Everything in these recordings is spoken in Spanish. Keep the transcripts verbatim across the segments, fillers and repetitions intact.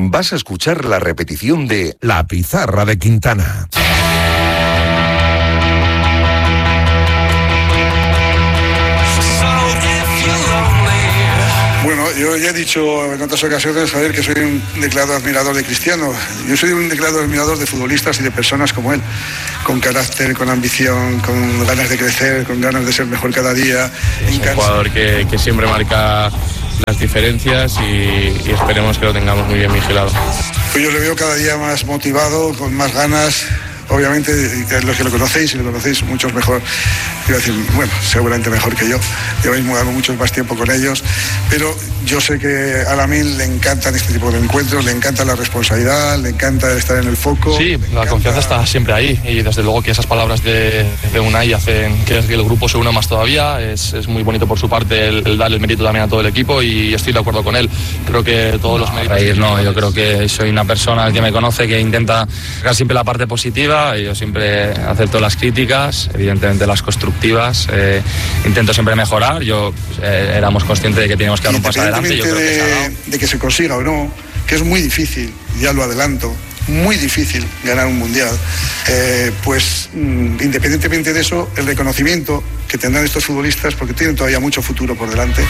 vas a escuchar la repetición de La Pizarra de Quintana. Bueno, yo ya he dicho en otras ocasiones, Javier, que soy un declarado admirador de Cristiano. Yo soy un declarado admirador de futbolistas y de personas como él, con carácter, con ambición, con ganas de crecer, con ganas de ser mejor cada día. Es un jugador que, que siempre marca las diferencias y, y esperemos que lo tengamos muy bien vigilado. Pues yo le veo cada día más motivado, con más ganas. Obviamente, los que lo conocéis, y lo conocéis muchos mejor, quiero decir, bueno, seguramente mejor que yo, lleváis mucho más tiempo con ellos, pero yo sé que a Lamine le encantan este tipo de encuentros, le encanta la responsabilidad, le encanta estar en el foco. Sí, la encanta... confianza está siempre ahí y desde luego que esas palabras de, de Unai hacen que el grupo se una más todavía, es, es muy bonito por su parte el, el darle el mérito también a todo el equipo y estoy de acuerdo con él, creo que todos no, los méritos... Reír, no, yo creo que soy una persona que me conoce que intenta sacar siempre la parte positiva. Yo siempre acepto las críticas, evidentemente las constructivas, eh, intento siempre mejorar. Yo eh, éramos conscientes de que teníamos que dar un paso adelante. Yo creo de, que se ha dado. de que se consiga o no, que es muy difícil, ya lo adelanto, muy difícil ganar un mundial, eh, pues mm, independientemente de eso, el reconocimiento que tendrán estos futbolistas, porque tienen todavía mucho futuro por delante.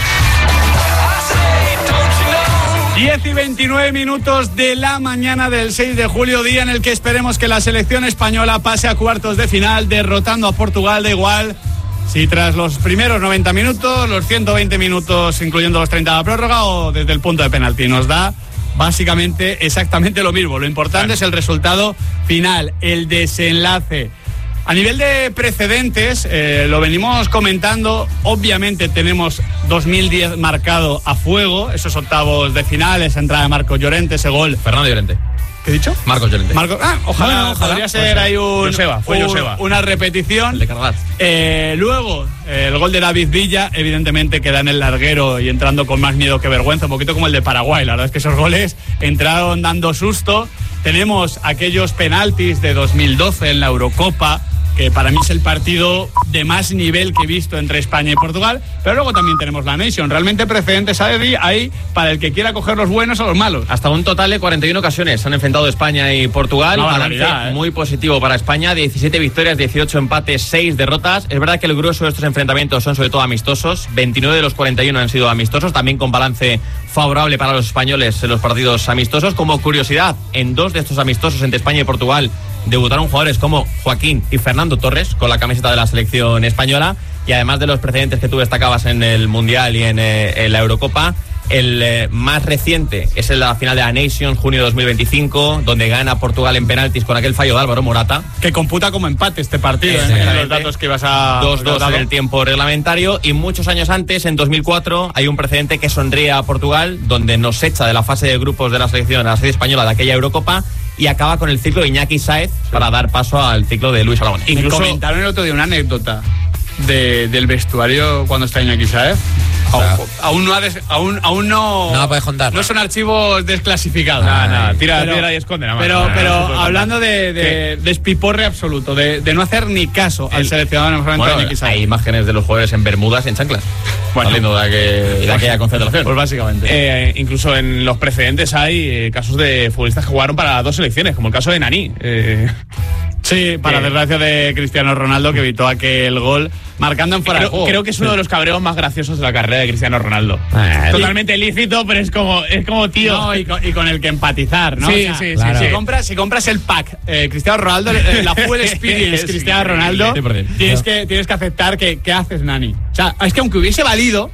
diez y veintinueve minutos de la mañana del seis de julio, día en el que esperemos que la selección española pase a cuartos de final, derrotando a Portugal. Da igual si tras los primeros noventa minutos, los ciento veinte minutos, incluyendo los treinta de la prórroga, o desde el punto de penalti. Nos da básicamente exactamente lo mismo. Lo importante claro. es el resultado final, el desenlace. A nivel de precedentes, eh, lo venimos comentando, obviamente tenemos dos mil diez marcado a fuego, esos octavos de final, esa entrada de Marcos Llorente, ese gol. Fernando Llorente. ¿Qué he dicho? Marcos Llorente. Marcos, ah, ojalá, bueno, ojalá podría ser ahí un, Joseba, fue un, Joseba. una repetición. El de Cargat. Eh, luego, eh, el gol de David Villa, evidentemente queda en el larguero y entrando con más miedo que vergüenza, un poquito como el de Paraguay. La verdad es que esos goles entraron dando susto. Tenemos aquellos penaltis de dos mil doce en la Eurocopa, que para mí es el partido de más nivel que he visto entre España y Portugal, pero luego también tenemos la Nation. Realmente precedentes hay para el que quiera coger los buenos o los malos. Hasta un total de cuarenta y una ocasiones han enfrentado España y Portugal. No, balance ¿eh? muy positivo para España, diecisiete victorias, dieciocho empates, seis derrotas. Es verdad que el grueso de estos enfrentamientos son sobre todo amistosos, veintinueve de los cuarenta y uno han sido amistosos, también con balance favorable para los españoles en los partidos amistosos. Como curiosidad, en dos de estos amistosos entre España y Portugal debutaron jugadores como Joaquín y Fernando Torres con la camiseta de la selección española, y además de los precedentes que tú destacabas en el Mundial y en, eh, en la Eurocopa, el eh, más reciente es en la final de la Nations, junio de dos mil veinticinco, donde gana Portugal en penaltis con aquel fallo de Álvaro Morata, que computa como empate este partido, ¿eh? En los datos que ibas a... dos dos en el tiempo reglamentario. Y muchos años antes, en dos mil cuatro, hay un precedente que sonríe a Portugal, donde nos echa de la fase de grupos de la selección, a la selección española de aquella Eurocopa, y acaba con el ciclo de Iñaki Sáez, sí, para dar paso al ciclo de Luis Alabón. Incluso me comentaron el otro día una anécdota de, del vestuario cuando está Iñaki Sáez. O sea, aún, aún no ha des, aún, aún no, no puedes contar. No son archivos desclasificados. Nada, nada, tira, pero, tira y esconde. Nada más. Pero, nada, pero no hablando de, de despiporre absoluto, de, de no hacer ni caso el, al seleccionador. Bueno, hay imágenes de los jugadores en bermudas, en chanclas. Bueno, saliendo de, aquel, de aquella concentración. Pues básicamente. Eh, incluso en los precedentes hay eh, casos de futbolistas que jugaron para dos selecciones, como el caso de Nani. Eh, Sí, para eh, desgracia de Cristiano Ronaldo, que evitó aquel gol marcando en fuera creo, de juego. Creo que es uno de los cabreos más graciosos de la carrera de Cristiano Ronaldo. Ah, totalmente lícito, pero es como, es como tío. No, y, con, y con el que empatizar, ¿no? Sí, o sea, sí, claro. sí, Si sí. compras, si compras el pack eh, Cristiano Ronaldo, eh, la full experience Cristiano Ronaldo, tienes que, tienes que aceptar que ¿qué haces, Nani? O sea, es que aunque hubiese valido,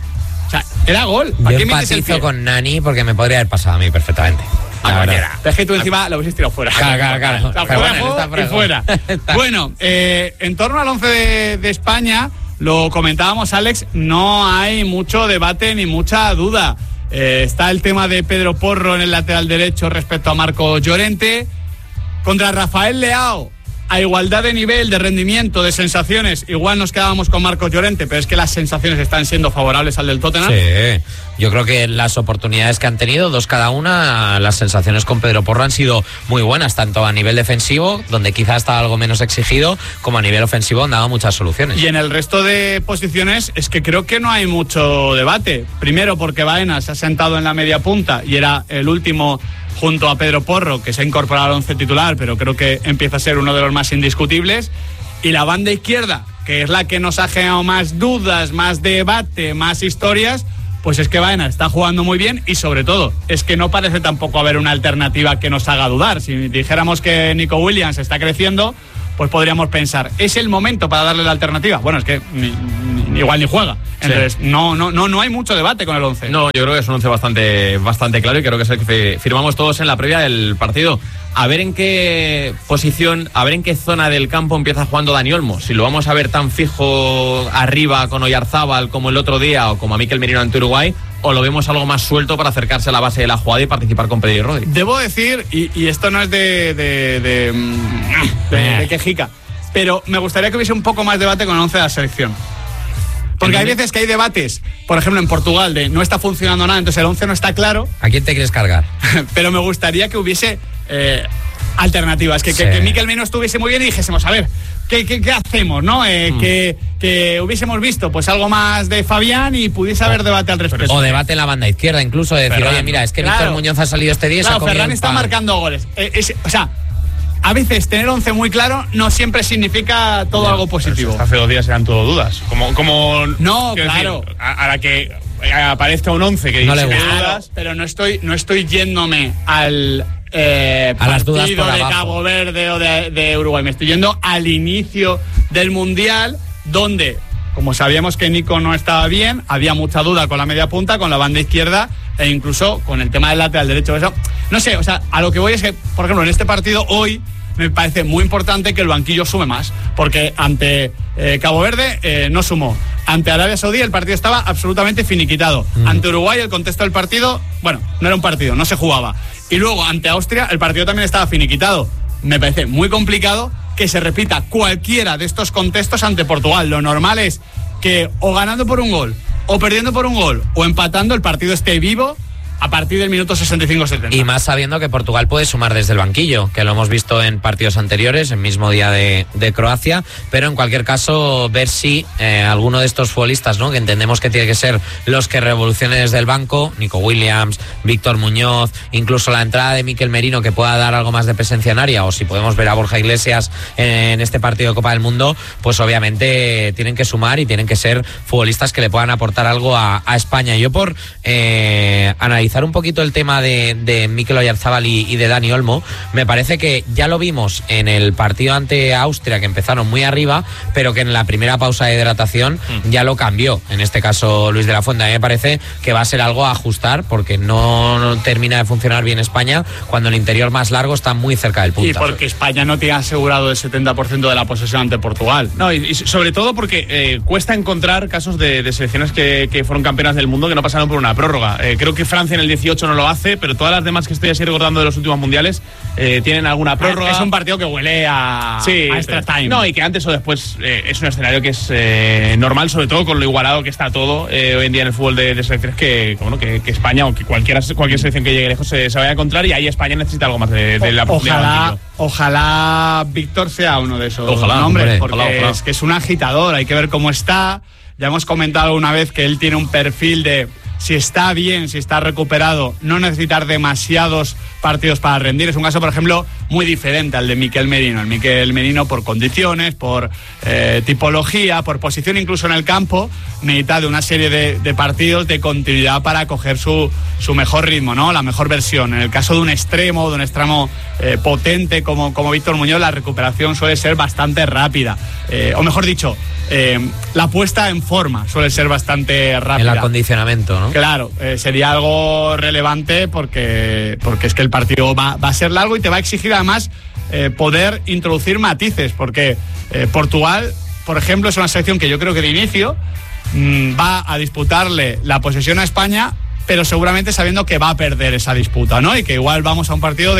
o sea, era gol. Yo empatizo con Nani porque me podría haber pasado a mí perfectamente. A cualquiera. Pero es que tú encima lo hubieses tirado fuera. Claro, claro, claro. O sea, fuera, bueno, fuera y fuera. Bueno, eh, en torno al once de, de España, lo comentábamos, Alex, no hay mucho debate ni mucha duda. Eh, está el tema de Pedro Porro en el lateral derecho respecto a Marcos Llorente. Contra Rafael Leao, a igualdad de nivel, de rendimiento, de sensaciones, igual nos quedábamos con Marcos Llorente, pero es que las sensaciones están siendo favorables al del Tottenham. Sí, Yo creo que las oportunidades que han tenido, dos cada una, las sensaciones con Pedro Porro han sido muy buenas, tanto a nivel defensivo, donde quizás estaba algo menos exigido, como a nivel ofensivo han dado muchas soluciones. Y en el resto de posiciones es que creo que no hay mucho debate. Primero porque Baena se ha sentado en la media punta y era el último junto a Pedro Porro, que se ha incorporado al once titular, pero creo que empieza a ser uno de los más indiscutibles. Y la banda izquierda, que es la que nos ha generado más dudas, más debate, más historias, pues es que Baena está jugando muy bien y sobre todo es que no parece tampoco haber una alternativa que nos haga dudar. Si dijéramos que Nico Williams está creciendo, pues podríamos pensar, ¿es el momento para darle la alternativa? Bueno, es que ni, ni, igual ni juega. Entonces, sí. no, no, no, no hay mucho debate con el once. No, yo creo que es un once bastante, bastante claro y creo que es el que firmamos todos en la previa del partido. A ver en qué posición, a ver en qué zona del campo empieza jugando Dani Olmo. Si lo vamos a ver tan fijo arriba con Oyarzábal como el otro día o como a Mikel Merino ante Uruguay, o lo vemos algo más suelto para acercarse a la base de la jugada y participar con Pedri y Rodri. Debo decir, y, y esto no es de de, de, de, de, de quejica, pero me gustaría que hubiese un poco más debate con el once de la selección. Porque hay veces que hay debates, por ejemplo en Portugal, de no está funcionando nada, entonces el once no está claro. ¿A quién te quieres cargar? Pero me gustaría que hubiese eh, alternativas, que, sí. que, que Mikel Merino estuviese muy bien y dijésemos, a ver, ¿qué, qué, qué hacemos? ¿no? Eh, mm. que, que hubiésemos visto pues algo más de Fabián y pudiese haber debate al respecto. O debate en la banda izquierda, incluso de decir, Ferran, oye, mira, es que claro, Víctor Muñoz ha salido este día y claro, se ha Ferran está marcando goles. Eh, es, o sea, a veces tener once muy claro no siempre significa todo no, algo positivo. Hace dos días eran todo dudas. Como, como no, claro. Decir, a, a la que aparezca un once que no dice le que dudas, pero no estoy, no estoy yéndome al eh, a las dudas por de abajo. Cabo Verde o de, de Uruguay. Me estoy yendo al inicio del Mundial, donde, como sabíamos que Nico no estaba bien, había mucha duda con la media punta, con la banda izquierda e incluso con el tema del lateral derecho. Eso, no sé, o sea, a lo que voy es que, por ejemplo, en este partido hoy me parece muy importante que el banquillo sume más, porque ante eh, Cabo Verde eh, no sumó. Ante Arabia Saudí el partido estaba absolutamente finiquitado. Mm. Ante Uruguay el contexto del partido, bueno, no era un partido, no se jugaba. Y luego ante Austria el partido también estaba finiquitado. Me parece muy complicado que se repita cualquiera de estos contextos ante Portugal. Lo normal es que o ganando por un gol, o perdiendo por un gol, o empatando, el partido esté vivo a partir del minuto sesenta y cinco setenta. Y más sabiendo que Portugal puede sumar desde el banquillo, que lo hemos visto en partidos anteriores, el mismo día de, de Croacia, pero en cualquier caso ver si eh, alguno de estos futbolistas, ¿no?, que entendemos que tiene que ser los que revolucionen desde el banco, Nico Williams, Víctor Muñoz, incluso la entrada de Mikel Merino, que pueda dar algo más de presencia en área, o si podemos ver a Borja Iglesias en este partido de Copa del Mundo, pues obviamente tienen que sumar y tienen que ser futbolistas que le puedan aportar algo a, a España. Yo por eh, analizar un poquito el tema de, de Mikel Oyarzábal y, y de Dani Olmo, me parece que ya lo vimos en el partido ante Austria, que empezaron muy arriba, pero que en la primera pausa de hidratación mm. ya lo cambió, en este caso Luis de la Fuente. A mí me parece que va a ser algo a ajustar, porque no, no termina de funcionar bien España cuando el interior más largo está muy cerca del punto. Y porque España no tiene asegurado el setenta por ciento de la posesión ante Portugal. No, y, y sobre todo porque eh, cuesta encontrar casos de, de selecciones que, que fueron campeonas del mundo que no pasaron por una prórroga. Eh, creo que Francia en el dieciocho no lo hace, pero todas las demás que estoy así recordando de los últimos mundiales eh, tienen alguna prórroga. Es un partido que huele a, sí, a extra time. No, y que antes o después eh, es un escenario que es eh, normal, sobre todo con lo igualado que está todo eh, hoy en día en el fútbol de, de selecciones, que, bueno, que, que España o que cualquiera, cualquier selección que llegue lejos se, se vaya a encontrar, y ahí España necesita algo más de, de la ojalá, ojalá Víctor sea uno de esos ojalá, nombres, hombre, porque ojalá, ojalá. es que es un agitador, hay que ver cómo está. Ya hemos comentado una vez que él tiene un perfil de, si está bien, si está recuperado, no necesitar demasiados partidos para rendir. Es un caso, por ejemplo, muy diferente al de Mikel Merino. El Mikel Merino, por condiciones, por eh, tipología, por posición incluso en el campo, necesita de una serie de, de partidos de continuidad para coger su, su mejor ritmo, ¿no? La mejor versión. En el caso de un extremo, de un extremo eh, potente como, como Víctor Muñoz, la recuperación suele ser bastante rápida. Eh, o mejor dicho, eh, la puesta en forma suele ser bastante rápida. El acondicionamiento, ¿no? Claro, eh, sería algo relevante porque, porque es que el partido va, va a ser largo y te va a exigir además eh, poder introducir matices, porque eh, Portugal, por ejemplo, es una selección que yo creo que de inicio mmm, va a disputarle la posesión a España, pero seguramente sabiendo que va a perder esa disputa, ¿no? Y que igual vamos a un partido de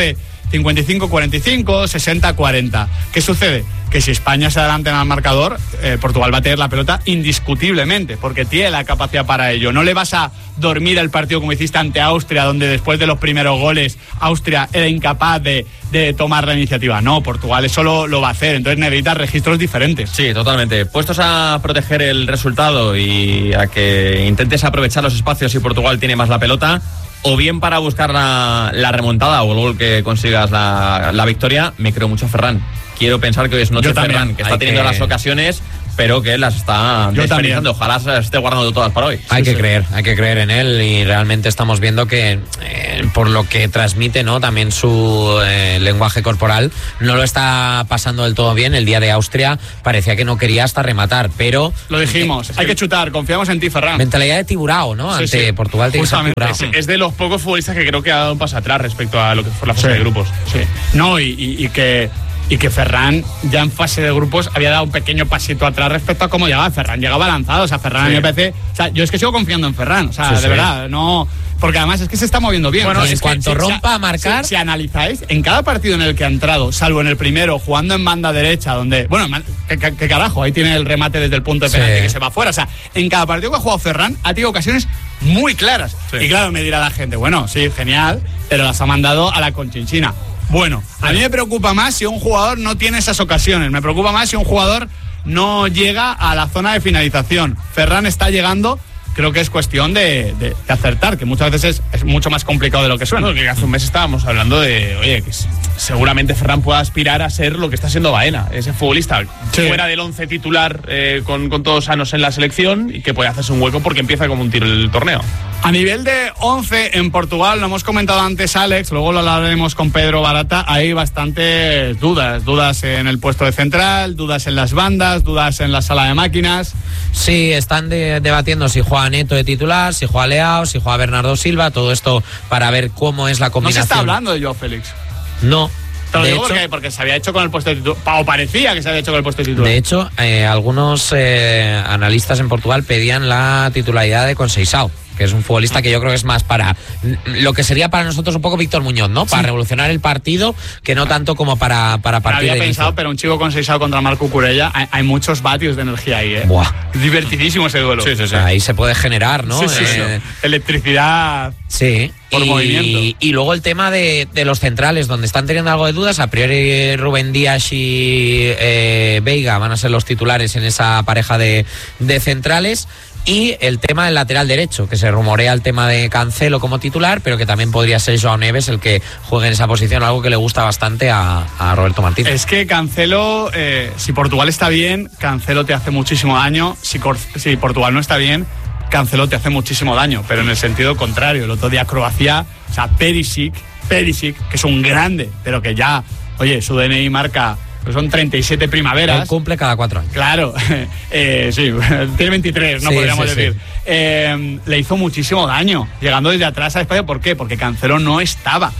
cincuenta y cinco cuarenta y cinco, sesenta cuarenta. ¿Qué sucede? Que si España se adelanta en el marcador, eh, Portugal va a tener la pelota indiscutiblemente, porque tiene la capacidad para ello. No le vas a dormir el partido como hiciste ante Austria, donde después de los primeros goles Austria era incapaz de, de tomar la iniciativa. No, Portugal eso lo, lo va a hacer, entonces necesita registros diferentes. Sí, totalmente. Puestos a proteger el resultado y a que intentes aprovechar los espacios si Portugal tiene más la pelota, o bien para buscar la, la remontada o el gol que consigas la, la victoria, me creo mucho a Ferran. Quiero pensar que hoy es noche Ferran, que está Hay teniendo que... las ocasiones, pero que las está Yo desperdiciando. Ojalá se esté guardando todas para hoy. Hay sí, que sí. creer, hay que creer en él, y realmente estamos viendo que eh, por lo que transmite, ¿no? También su eh, lenguaje corporal no lo está pasando del todo bien. El día de Austria parecía que no quería hasta rematar, pero Lo dijimos, eh, hay que chutar, confiamos en ti, Ferran. mentalidad de tiburao, ¿no? Sí, Ante sí. Portugal tiene que ser Justamente, tiburao. Es, es de los pocos futbolistas que creo que ha dado un paso atrás respecto a lo que fue la fase Sí. de grupos. Sí. No, y, y, y que y que Ferran ya en fase de grupos había dado un pequeño pasito atrás respecto a cómo llegaba Ferran. Llegaba lanzado, o sea, Ferran Sí. me parece... O sea, yo es que sigo confiando en Ferran, o sea, Sí, de sí. verdad, no... Porque además es que se está moviendo bien. Bueno, O sea, en es que cuanto si- rompa si- a marcar- Si, si analizáis, en cada partido en el que ha entrado, salvo en el primero, jugando en banda derecha, donde... Bueno, ¿qué, qué, qué carajo? Ahí tiene el remate desde el punto de penalti Sí. que se va fuera. O sea, en cada partido que ha jugado Ferran, ha tenido ocasiones muy claras. Sí. Y claro, me dirá la gente, bueno, sí, genial, pero las ha mandado a la conchinchina. Bueno, a mí me preocupa más si un jugador no tiene esas ocasiones. Me preocupa más si un jugador no llega a la zona de finalización. Ferran está llegando, creo que es cuestión de, de, de acertar, que muchas veces es, es mucho más complicado de lo que suena. Bueno, que hace un mes estábamos hablando de, oye, que seguramente Ferran pueda aspirar a ser lo que está siendo Baena, ese futbolista Sí. fuera del once titular, eh, con, con todos sanos en la selección, y que puede hacerse un hueco porque empieza como un tiro el torneo. A nivel de once en Portugal, lo hemos comentado antes Alex, luego lo hablaremos con Pedro Barata, hay bastantes dudas, dudas en el puesto de central, dudas en las bandas, dudas en la sala de máquinas. Sí, están de- debatiendo si juega Neto de titular, si juega Leao, si juega Bernardo Silva, todo esto para ver cómo es la No se combinación. está hablando de Joao Félix. No. Te lo De digo hecho- porque, porque se había hecho con el puesto de titular, o parecía que se había hecho con el puesto de titular. De hecho, eh, algunos eh, analistas en Portugal pedían la titularidad de Conceição, que es un futbolista que yo creo que es más para lo que sería para nosotros un poco Víctor Muñoz, ¿no? Para revolucionar el partido, que no tanto como para, para Me partir había de pensado, inicio. pero un chico con Seisao contra Marco Curella, hay, hay muchos vatios de energía ahí, ¿eh? Buah. Divertidísimo ese duelo. O sea, ahí se puede generar, ¿no? Sí, sí, sí. Eh, Electricidad. Sí, Por y, movimiento. y luego el tema de, de los centrales, donde están teniendo algo de dudas. A priori Rubén Díaz y eh, Veiga van a ser los titulares en esa pareja de, de centrales. Y el tema del lateral derecho, que se rumorea el tema de Cancelo como titular, pero que también podría ser Joao Neves el que juegue en esa posición, algo que le gusta bastante a, a Roberto Martínez. Es que Cancelo, eh, si Portugal está bien, Cancelo te hace muchísimo daño. Si, Cor- si Portugal no está bien, Cancelo te hace muchísimo daño, pero en el sentido contrario. El otro día Croacia, o sea, Perisic, Perisic, que es un grande, pero que ya, oye, su D N I marca, pues son treinta y siete primaveras. Él cumple cada cuatro años. Claro, eh, sí, tiene veintitrés, no Sí, podríamos sí, decir. sí. Eh, le hizo muchísimo daño, llegando desde atrás a España. ¿Por qué? Porque Cancelo no estaba.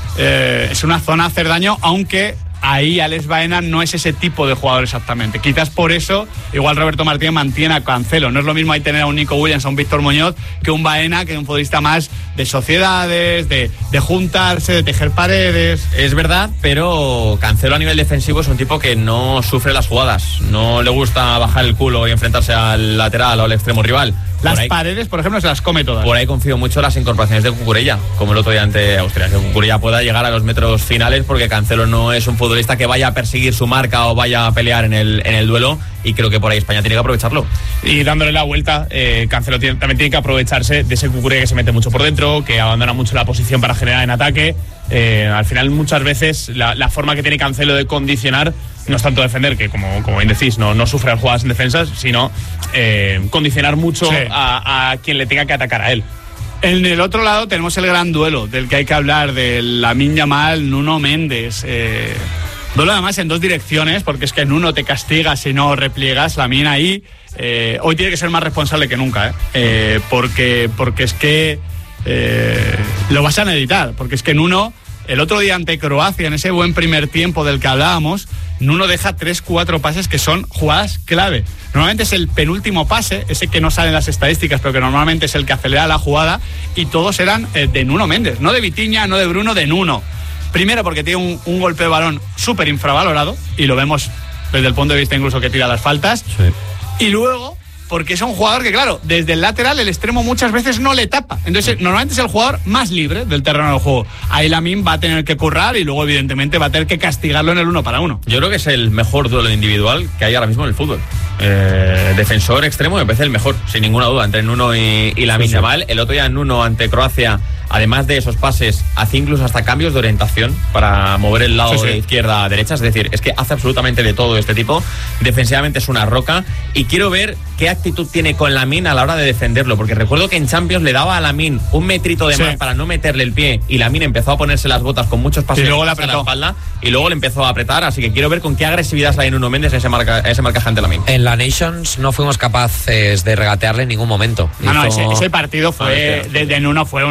Eh, es una zona a hacer daño, aunque ahí Alex Baena no es ese tipo de jugador exactamente. Quizás por eso, igual Roberto Martínez mantiene a Cancelo. No es lo mismo ahí tener a un Nico Williams, a un Víctor Muñoz, que un Baena, que es un futbolista más de sociedades, de, de juntarse, de tejer paredes. Es verdad, pero Cancelo a nivel defensivo es un tipo que no sufre las jugadas. No le gusta bajar el culo y enfrentarse al lateral o al extremo rival. Las Por ahí- paredes, por ejemplo, se las come todas. Por ahí confío mucho en las incorporaciones de Cucurella, como el otro día ante Austria. Que Cucurella pueda llegar a los metros finales, porque Cancelo no es un futbolista que vaya a perseguir su marca o vaya a pelear en el, en el duelo, y creo que por ahí España tiene que aprovecharlo. Y dándole la vuelta, eh, Cancelo tiene- también tiene que aprovecharse de ese Cucurella que se mete mucho por dentro, que abandona mucho la posición para generar en ataque. Eh, al final, muchas veces, la, la forma que tiene Cancelo de condicionar no es tanto defender, que como, como bien decís, no, no sufre las jugadas en defensas, sino eh, condicionar mucho Sí. a, a quien le tenga que atacar a él. En el otro lado tenemos el gran duelo del que hay que hablar, de Lamine Yamal, Nuno Méndez. Eh, duelo además en dos direcciones, porque es que Nuno te castiga si no repliegas. Lamine ahí eh, hoy tiene que ser más responsable que nunca, ¿eh? Eh, porque, porque es que eh, lo vas a necesitar, porque es que Nuno, el otro día ante Croacia, en ese buen primer tiempo del que hablábamos, Nuno deja tres, cuatro pases que son jugadas clave. Normalmente es el penúltimo pase, ese que no sale en las estadísticas, pero que normalmente es el que acelera la jugada, y todos eran eh, de Nuno Méndez, no de Vitinha, no de Bruno, de Nuno. Primero porque tiene un, un golpe de balón súper infravalorado, y lo vemos desde el punto de vista incluso que tira las faltas. Sí. Y luego porque es un jugador que, claro, desde el lateral el extremo muchas veces no le tapa. Entonces, normalmente es el jugador más libre del terreno del juego. Ahí Lamine va a tener que currar y luego, evidentemente, va a tener que castigarlo en el uno para uno. Yo creo que es el mejor duelo individual que hay ahora mismo en el fútbol. Eh, defensor extremo me parece el mejor, sin ninguna duda, entre Nuno y, y Lamine Yamal. El otro día Nuno ante Croacia, además de esos pases, hace incluso hasta cambios de orientación para mover el lado sí, sí. de izquierda a derecha. Es decir, es que hace absolutamente de todo este tipo. Defensivamente es una roca. Y quiero ver qué actitud tiene con Lamine a la hora de defenderlo, porque recuerdo que en Champions le daba a Lamine un metrito de sí. más para no meterle el pie, y Lamine empezó a ponerse las botas con muchos pases y luego la espalda, y luego le empezó a apretar. Así que quiero ver con qué agresividad sale Nuno Méndez ese, marca, ese marcaje ante Lamine. En la Nations no fuimos capaces de regatearle en ningún momento. No, Hizo... no, ese, ese partido fue, desde Nuno fue una